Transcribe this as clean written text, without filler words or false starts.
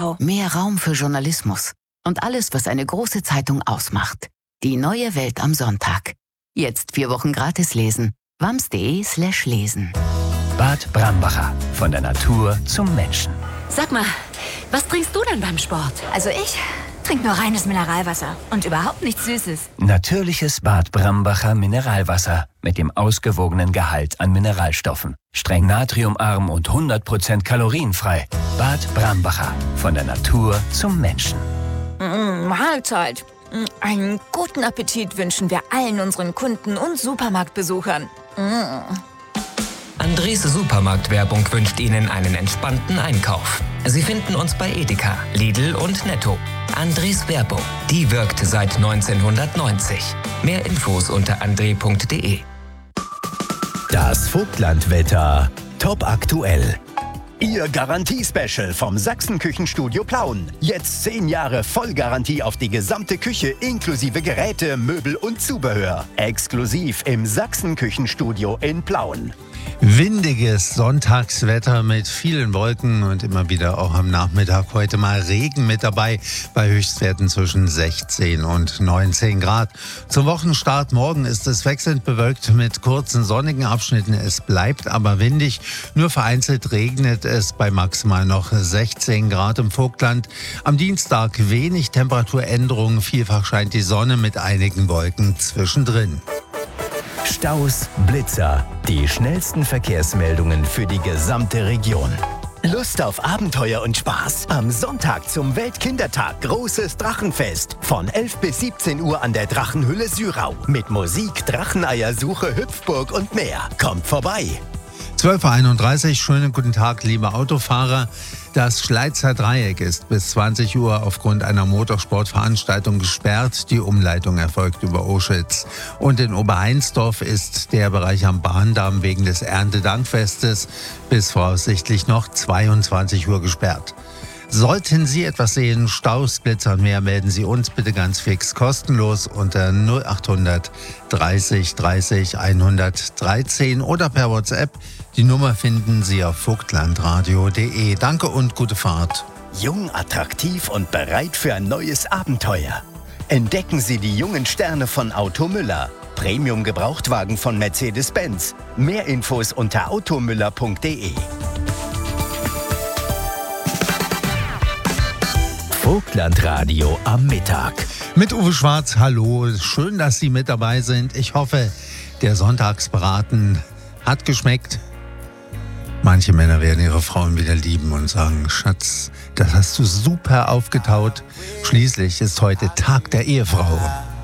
TV. Mehr Raum für Journalismus und alles, was eine große Zeitung ausmacht. Die neue Welt am Sonntag. Jetzt 4 Wochen gratis lesen. wams.de/lesen. Bad Brambacher. Von der Natur zum Menschen. Sag mal, was trinkst du denn beim Sport? Also ich trinke nur reines Mineralwasser und überhaupt nichts Süßes. Natürliches Bad Brambacher Mineralwasser mit dem ausgewogenen Gehalt an Mineralstoffen. Streng natriumarm und 100% kalorienfrei. Bad Brambacher. Von der Natur zum Menschen. Mahlzeit. Einen guten Appetit wünschen wir allen unseren Kunden und Supermarktbesuchern. Andres Supermarktwerbung wünscht Ihnen einen entspannten Einkauf. Sie finden uns bei Edeka, Lidl und Netto. Andres Werbung, die wirkt seit 1990. Mehr Infos unter andre.de. Das Vogtlandwetter top aktuell. Ihr Garantie-Special vom Sachsen-Küchenstudio Plauen. Jetzt 10 Jahre Vollgarantie auf die gesamte Küche inklusive Geräte, Möbel und Zubehör. Exklusiv im Sachsen-Küchenstudio in Plauen. Windiges Sonntagswetter mit vielen Wolken und immer wieder auch am Nachmittag heute mal Regen mit dabei bei Höchstwerten zwischen 16 und 19 Grad. Zum Wochenstart morgen ist es wechselnd bewölkt mit kurzen sonnigen Abschnitten. Es bleibt aber windig. Nur vereinzelt regnet es bei maximal noch 16 Grad im Vogtland. Am Dienstag wenig Temperaturänderungen. Vielfach scheint die Sonne mit einigen Wolken zwischendrin. Staus, Blitzer, die schnellsten Verkehrsmeldungen für die gesamte Region. Lust auf Abenteuer und Spaß? Am Sonntag zum Weltkindertag großes Drachenfest. Von 11 bis 17 Uhr an der Drachenhülle Syrau. Mit Musik, Dracheneiersuche, Hüpfburg und mehr. Kommt vorbei. 12.31 Uhr, schönen guten Tag, liebe Autofahrer. Das Schleizer Dreieck ist bis 20 Uhr aufgrund einer Motorsportveranstaltung gesperrt. Die Umleitung erfolgt über Oschitz. Und in Oberheinsdorf ist der Bereich am Bahndamm wegen des Erntedankfestes bis voraussichtlich noch 22 Uhr gesperrt. Sollten Sie etwas sehen, Staus, Blitzer und mehr, melden Sie uns bitte ganz fix kostenlos unter 0800 30 30 113 oder per WhatsApp. Die Nummer finden Sie auf vogtlandradio.de. Danke und gute Fahrt. Jung, attraktiv und bereit für ein neues Abenteuer. Entdecken Sie die jungen Sterne von Auto Müller. Premium-Gebrauchtwagen von Mercedes-Benz. Mehr Infos unter automüller.de. Vogtlandradio am Mittag. Mit Uwe Schwarz, hallo. Schön, dass Sie mit dabei sind. Ich hoffe, der Sonntagsbraten hat geschmeckt. Manche Männer werden ihre Frauen wieder lieben und sagen, Schatz, das hast du super aufgetaut. Schließlich ist heute Tag der Ehefrau.